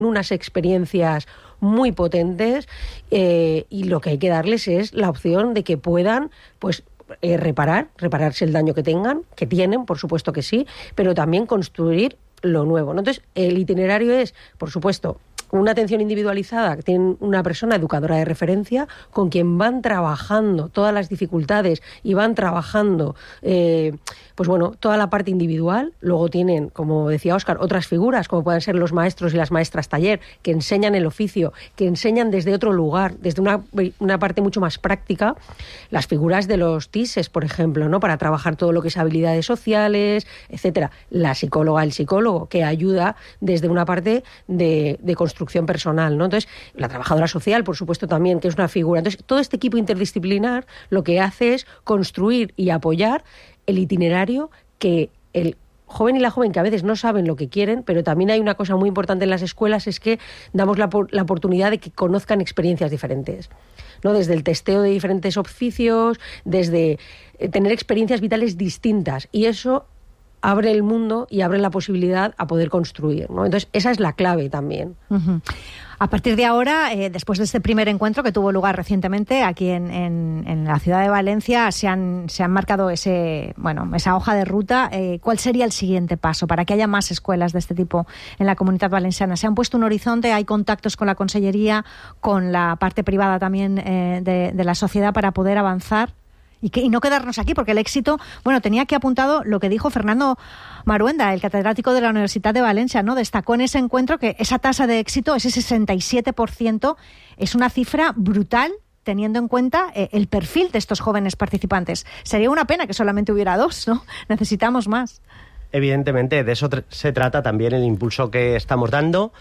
unas experiencias muy potentes y lo que hay que darles es la opción de que puedan, pues, repararse el daño que tienen, por supuesto que sí, pero también construir lo nuevo, ¿no? Entonces, el itinerario es, por supuesto, una atención individualizada, que tienen una persona educadora de referencia con quien van trabajando todas las dificultades y van trabajando pues bueno, toda la parte individual. Luego tienen, como decía Óscar, otras figuras, como pueden ser los maestros y las maestras taller, que enseñan el oficio, que enseñan desde otro lugar, desde una parte mucho más práctica. Las figuras de los TISES, por ejemplo, ¿no? Para trabajar todo lo que es habilidades sociales, etcétera. La psicóloga, el psicólogo, que ayuda desde una parte de construcción personal, ¿no? Entonces, la trabajadora social, por supuesto, también, que es una figura. Entonces, todo este equipo interdisciplinar lo que hace es construir y apoyar el itinerario que el joven y la joven, que a veces no saben lo que quieren, pero también hay una cosa muy importante en las escuelas, es que damos la oportunidad de que conozcan experiencias diferentes, ¿no? Desde el testeo de diferentes oficios, desde tener experiencias vitales distintas, y eso abre el mundo y abre la posibilidad a poder construir, ¿no? Entonces, esa es la clave también. Uh-huh. A partir de ahora, después de este primer encuentro que tuvo lugar recientemente aquí en la ciudad de Valencia, se han marcado esa hoja de ruta. ¿Cuál sería el siguiente paso para que haya más escuelas de este tipo en la Comunitat Valenciana? ¿Se han puesto un horizonte? ¿Hay contactos con la Consellería, con la parte privada también de la sociedad para poder avanzar? Y no quedarnos aquí, porque el éxito, tenía aquí apuntado lo que dijo Fernando Maruenda, el catedrático de la Universidad de Valencia, ¿no? Destacó en ese encuentro que esa tasa de éxito, ese 67%, es una cifra brutal, teniendo en cuenta el perfil de estos jóvenes participantes. Sería una pena que solamente hubiera 2, ¿no? Necesitamos más. Evidentemente, de eso se trata también el impulso que estamos dando.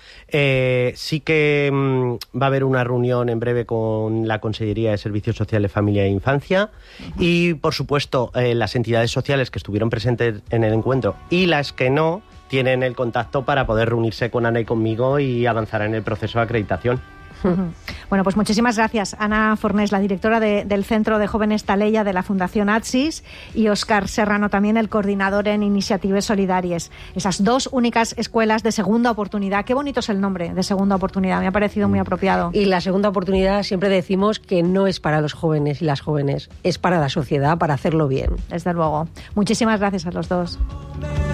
Sí que va a haber una reunión en breve con la Consellería de Servicios Sociales, Familia e Infancia y, por supuesto, las entidades sociales que estuvieron presentes en el encuentro y las que no tienen el contacto para poder reunirse con Ana y conmigo y avanzar en el proceso de acreditación. Bueno, pues muchísimas gracias, Ana Fornés, la directora del Centro de Jóvenes Taleya de la Fundación ATSIS, y Óscar Serrano, también el coordinador en Iniciativas Solidarias. Esas 2 únicas escuelas de segunda oportunidad. Qué bonito es el nombre, de segunda oportunidad, me ha parecido muy apropiado. Y la segunda oportunidad, siempre decimos que no es para los jóvenes y las jóvenes, es para la sociedad, para hacerlo bien. Desde luego. Muchísimas gracias a los dos.